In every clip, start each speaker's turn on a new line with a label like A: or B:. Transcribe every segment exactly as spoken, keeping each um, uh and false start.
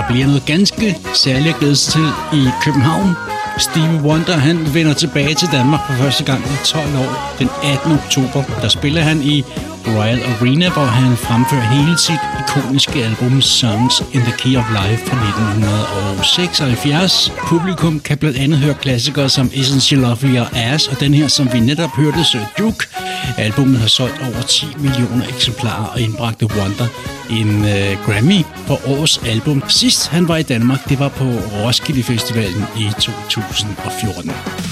A: bliver noget ganske særligt at glæde sig til i København. Stevie Wonder, han vender tilbage til Danmark for første gang i tolv år. Den attende oktober, der spiller han i Royal Arena, hvor han fremfører hele sit ikoniske album Songs in the Key of Life fra nitten seksoghalvfjerds. Publikum kan blandt andet høre klassikere som Isn't She Lovely og Ass, og den her, som vi netop hørte, Sir Duke. Albummet har solgt over ti millioner eksemplarer og indbragte Wonder en uh, Grammy for årets album. Sidst han var i Danmark, det var på Roskilde Festivalen i to tusind og fjorten.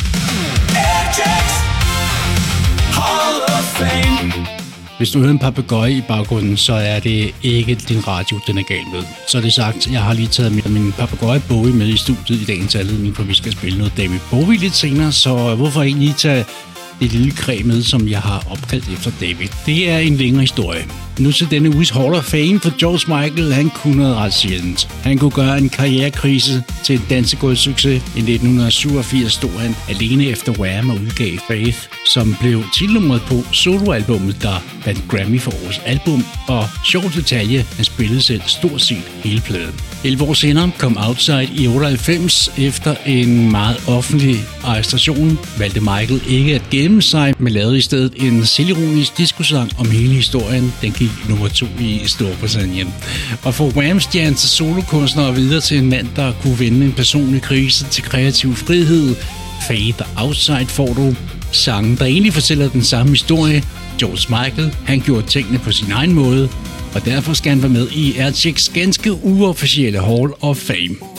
A: Hvis du hører en papegøje i baggrunden, så er det ikke din radio, den er gal med. Så er det sagt, jeg har lige taget min papegøje Bowie med i studiet i dagens anledning, for vi skal spille noget David Bowie lidt senere, så hvorfor ikke lige tage det lille kræ med, som jeg har opkaldt efter David. Det er en længere historie. Nu til denne uges Hall of Fame for George Michael, han kunne noget ret sjældent. Han kunne gøre en karrierekrise til en dansegulvssucces. I nitten syvogfirs stod han alene efter Wham og udgav Faith, som blev tilnummeret på soloalbummet, der vandt Grammy for årets album. Og sjov detalje, han spillede selv stort set hele pladen. elleve år senere kom Outside i otteoghalvfems. Efter en meget offentlig arrestation valgte Michael ikke at gemme sig, men lavede i stedet en selvironisk diskusang om hele historien. Den gik nummer to i Storbritannien. Og for Wham-stjerne til solokunstner og videre til en mand, der kunne vende en personlig krise til kreativ frihed. Faith og Outside får du sangen, der egentlig fortæller den samme historie. George Michael, han gjorde tingene på sin egen måde, og derfor skal han være med i R T X's ganske uofficielle Hall of Fame.